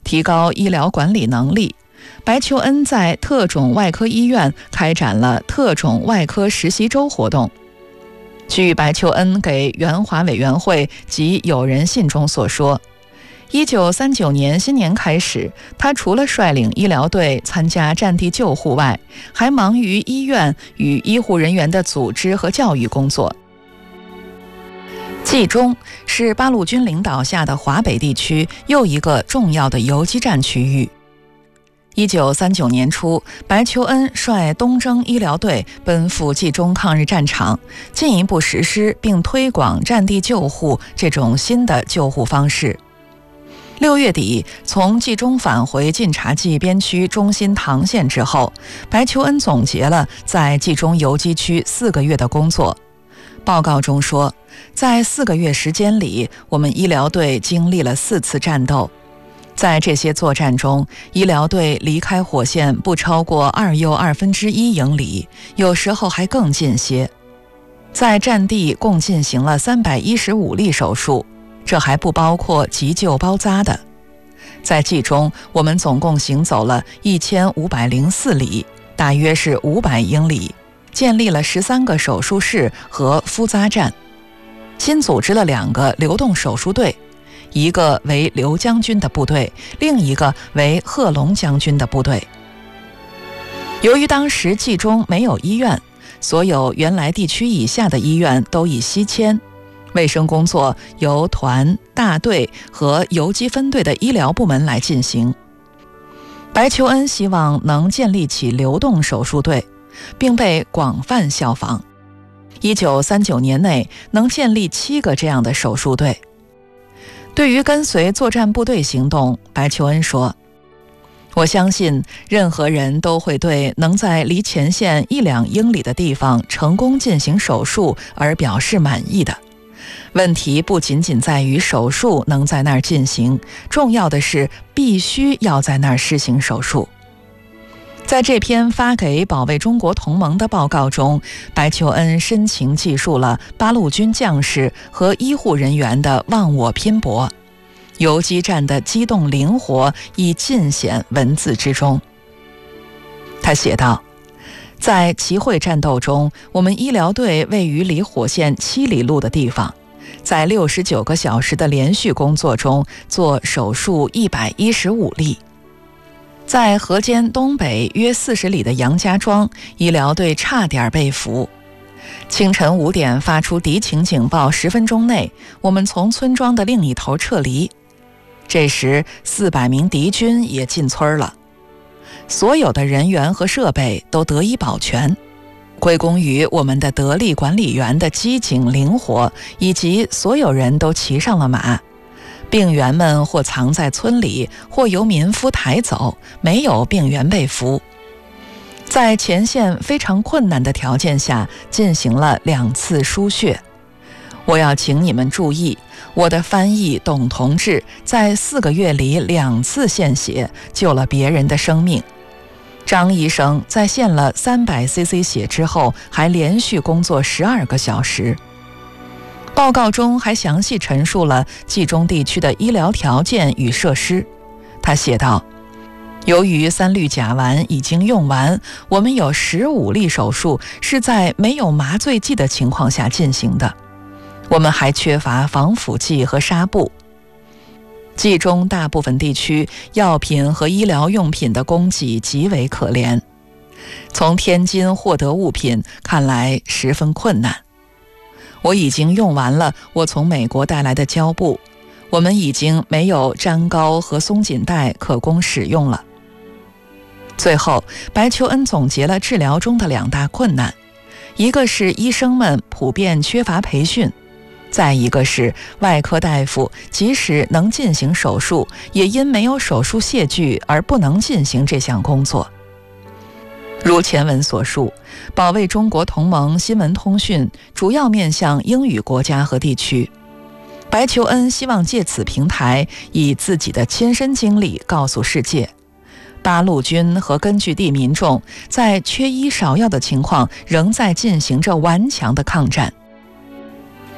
提高医疗管理能力，白求恩在特种外科医院开展了特种外科实习周活动。据白求恩给援华委员会及友人信中所说，1939年新年开始，他除了率领医疗队参加战地救护外，还忙于医院与医护人员的组织和教育工作。冀中是八路军领导下的华北地区又一个重要的游击战区域。1939年初，白求恩率东征医疗队奔赴冀中抗日战场，进一步实施并推广战地救护这种新的救护方式。6月底，从冀中返回晋察冀边区中心唐县之后，白求恩总结了在冀中游击区4个月的工作。报告中说，在4个月时间里，我们医疗队经历了4次战斗。在这些作战中，医疗队离开火线不超过2又1/2英里，有时候还更近些。在战地共进行了315例手术，这还不包括急救包扎的。在冀中，我们总共行走了1504里，大约是500英里，建立了13个手术室和敷扎站，新组织了2个流动手术队，一个为刘将军的部队，另一个为贺龙将军的部队。由于当时冀中没有医院，所有原来地区以下的医院都已西迁，卫生工作由团、大队和游击分队的医疗部门来进行。白求恩希望能建立起流动手术队，并被广泛效仿。1939年内能建立7个这样的手术队。对于跟随作战部队行动，白求恩说，我相信任何人都会对能在离前线1-2英里的地方成功进行手术而表示满意的。问题不仅仅在于手术能在那儿进行，重要的是必须要在那儿施行手术。在这篇发给保卫中国同盟的报告中，白求恩深情记述了八路军将士和医护人员的忘我拼搏，游击战的机动灵活已尽显文字之中。他写道，在齐会战斗中，我们医疗队位于离火线7里路的地方，在69个小时的连续工作中做手术115例。在河间东北约40里的杨家庄，医疗队差点被俘。清晨5点发出敌情警报，10分钟内，我们从村庄的另一头撤离。这时400名敌军也进村了，所有的人员和设备都得以保全，归功于我们的得力管理员的机警灵活，以及所有人都骑上了马。病员们或藏在村里，或由民夫抬走，没有病员被俘。在前线非常困难的条件下，进行了2次输血。我要请你们注意，我的翻译董同志在4个月里2次献血，救了别人的生命。张医生在献了300cc 血之后，还连续工作12个小时。报告中还详细陈述了冀中地区的医疗条件与设施。他写道，由于3氯甲烷已经用完，我们有15例手术是在没有麻醉剂的情况下进行的。我们还缺乏防腐剂和纱布。冀中大部分地区药品和医疗用品的供给极为可怜，从天津获得物品看来十分困难。我已经用完了我从美国带来的胶布，我们已经没有毡膏和松紧带可供使用了。最后，白求恩总结了治疗中的2大困难，一个是医生们普遍缺乏培训，再一个是外科大夫即使能进行手术，也因没有手术械具而不能进行这项工作。如前文所述，保卫中国同盟新闻通讯主要面向英语国家和地区。白求恩希望借此平台，以自己的亲身经历告诉世界，八路军和根据地民众在缺医少药的情况仍在进行着顽强的抗战。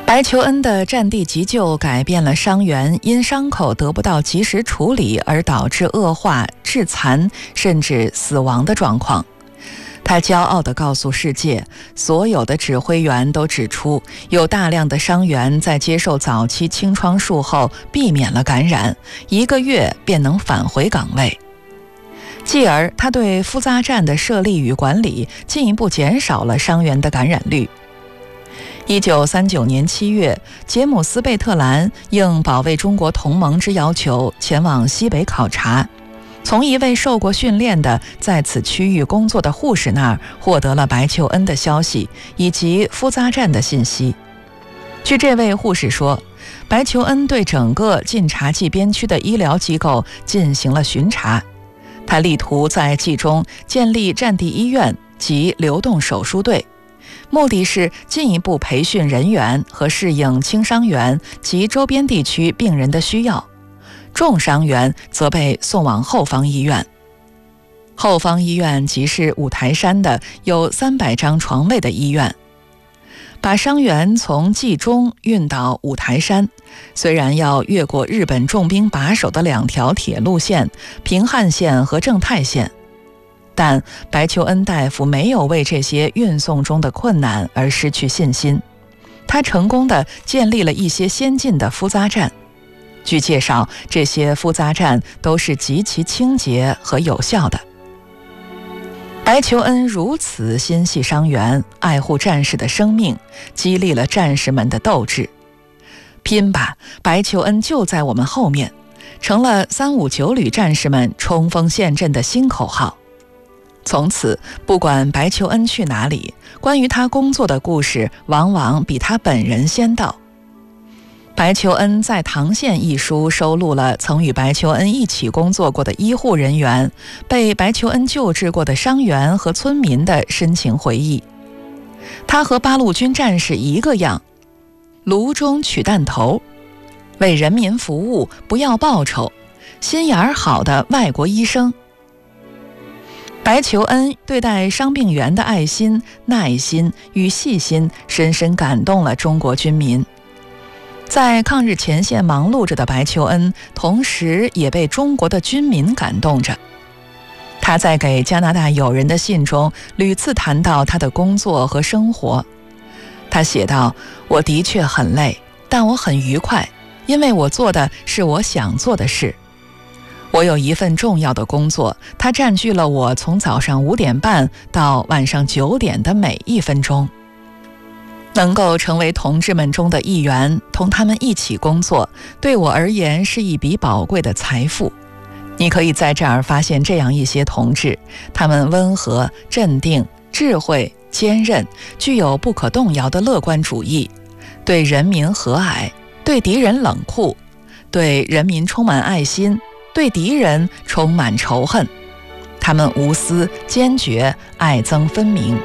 白求恩的战地急救改变了伤员因伤口得不到及时处理而导致恶化、致残甚至死亡的状况。他骄傲地告诉世界，所有的指挥员都指出，有大量的伤员在接受早期清创术后避免了感染，1个月便能返回岗位。继而，他对敷扎站的设立与管理进一步减少了伤员的感染率。1939年7月，杰姆斯·贝特兰应保卫中国同盟之要求，前往西北考察，从一位受过训练的在此区域工作的护士那儿获得了白求恩的消息以及敷扎站的信息。据这位护士说，白求恩对整个晋察冀边区的医疗机构进行了巡查，他力图在冀中建立战地医院及流动手术队，目的是进一步培训人员和适应轻伤员及周边地区病人的需要，重伤员则被送往后方医院。后方医院即是五台山的有300张床位的医院。把伤员从冀中运到五台山，虽然要越过日本重兵把守的2条铁路线平汉线和正太线，但白求恩大夫没有为这些运送中的困难而失去信心。他成功地建立了一些先进的敷扎站。据介绍，这些敷扎站都是极其清洁和有效的。白求恩如此心系伤员，爱护战士的生命，激励了战士们的斗志。拼吧，白求恩就在我们后面，成了359旅战士们冲锋陷阵的新口号。从此，不管白求恩去哪里，关于他工作的故事往往比他本人先到。白求恩在唐县一书收录了曾与白求恩一起工作过的医护人员、被白求恩救治过的伤员和村民的深情回忆。他和八路军战士一个样，炉中取弹头，为人民服务，不要报酬，心眼儿好的外国医生。白求恩对待伤病员的爱心、耐心与细心，深深感动了中国军民。在抗日前线忙碌着的白求恩，同时也被中国的军民感动着。他在给加拿大友人的信中屡次谈到他的工作和生活。他写道：“我的确很累，但我很愉快，因为我做的是我想做的事。我有一份重要的工作，它占据了我从早上5点半到晚上9点的每1分钟。能够成为同志们中的一员，同他们一起工作，对我而言是一笔宝贵的财富。你可以在这儿发现这样一些同志，他们温和、镇定、智慧、坚韧，具有不可动摇的乐观主义，对人民和蔼，对敌人冷酷，对人民充满爱心，对敌人充满仇恨。他们无私、坚决，爱憎分明。”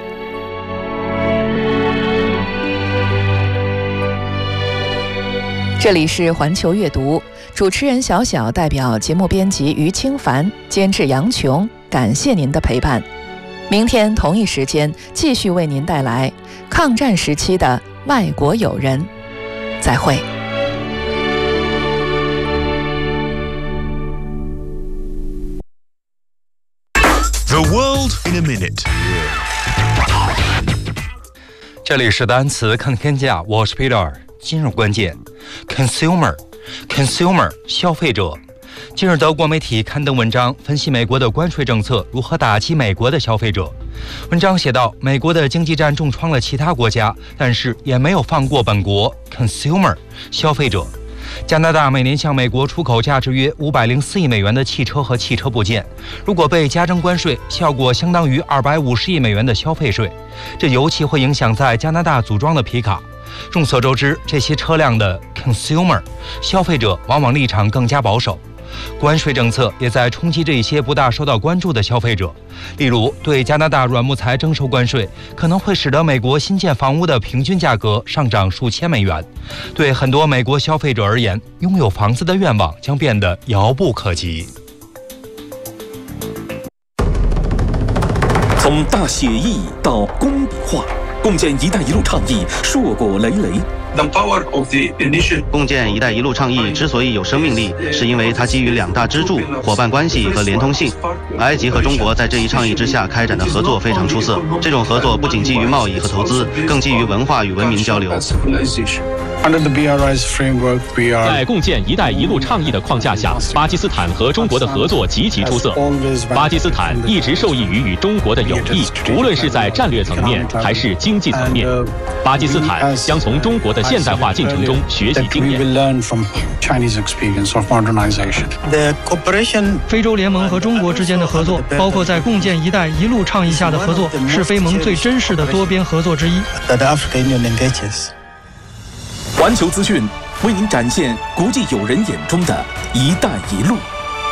这里是环球阅读，主持人小小代表节目编辑于清凡，监制杨琼，感谢您的陪伴。明天同一时间继续为您带来抗战时期的外国友人。再会。 The world in a minute。 这里是单词看天下，我是 Peter。今日关键 consumer 消费者。近日德国媒体刊登文章分析美国的关税政策如何打击美国的消费者。文章写道，美国的经济战重创了其他国家，但是也没有放过本国 consumer 消费者。加拿大每年向美国出口价值约504亿美元的汽车和汽车部件，如果被加征关税，效果相当于250亿美元的消费税。这尤其会影响在加拿大组装的皮卡。众所周知，这些车辆的 consumer 消费者往往立场更加保守。关税政策也在冲击这些不大受到关注的消费者。例如，对加拿大软木材征收关税，可能会使得美国新建房屋的平均价格上涨数千美元。对很多美国消费者而言，拥有房子的愿望将变得遥不可及。 从大写意到工笔画，共建“一带一路”倡议硕果累累。 共建“一带一路”倡议之所以有生命力，是因为它基于两大支柱：伙伴关系和连通性。埃及和中国在这一倡议之下开展的合作非常出色。这种合作不仅基于贸易和投资，更基于文化与文明交流。 在共建“一带一路”倡议的框架下，巴基斯坦和中国的合作极其出色。巴基斯坦一直受益于与中国的友谊，无论是在战略层面还是经济层面。巴基斯坦将从中国的现代化进程中学习经验。 非洲联盟和中国之间的合作，包括在共建“一带一路”倡议下的合作，是非盟最真实的多边合作之一。 环球资讯为您展现国际友人眼中的“一带一路”。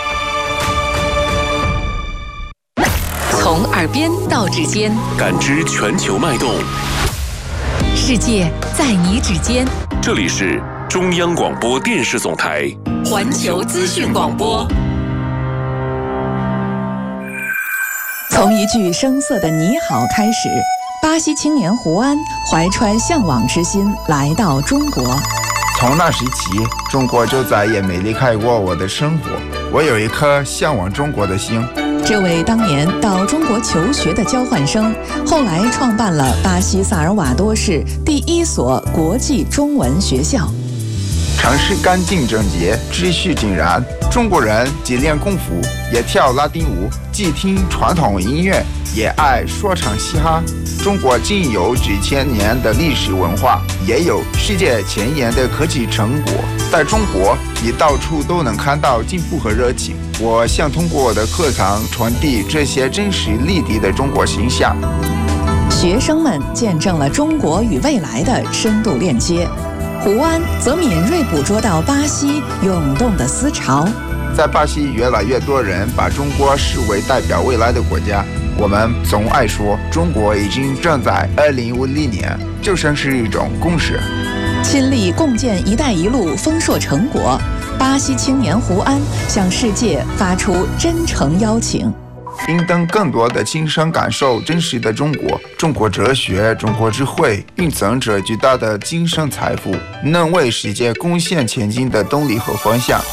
从耳边到指尖， 感知全球脉动。 世界在你指尖。 这里是中央广播电视总台环球资讯广播。 从一句生涩的你好开始，巴西青年胡安怀揣向往之心来到中国。 从那时起，中国就再也没离开过我的生活。我有一颗向往中国的心。 这位当年到中国求学的交换生，后来创办了巴西萨尔瓦多市第一所国际中文学校。 城市干净整洁，秩序井然。中国人既练功夫，也跳拉丁舞，既听传统音乐，也爱说唱嘻哈。中国既有几千年的历史文化，也有世界前沿的科技成果。在中国，你到处都能看到进步和热情。我想通过我的课堂传递这些真实立体的中国形象。 学生们见证了中国与未来的深度链接。胡安则敏锐捕捉到巴西涌动的思潮。 在巴西，越来越多人把中国视为代表未来的国家。我们总爱说，中国已经正在2050年，就像是一种共识。 亲历共建“一带一路”丰硕成果，巴西青年胡安向世界发出真诚邀请。 应当更多的亲身感受真实的中国，中国哲学、中国智慧蕴藏着巨大的精神财富，能为世界贡献前进的动力和方向。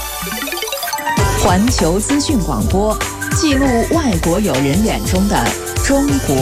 环球资讯广播，记录外国友人眼中的中国。